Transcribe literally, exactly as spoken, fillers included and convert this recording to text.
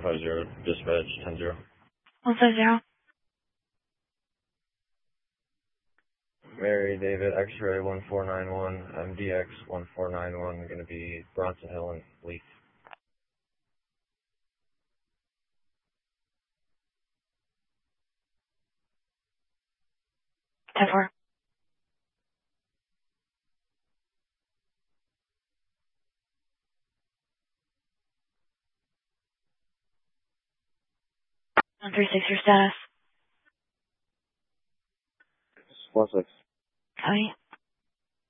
five zero, dispatch ten zero. one five zero. Mary David X-ray one four nine one, M D X one four nine one, going to be Bronson Hill and Leaf. ten four. one three six, your status. one six. Copy.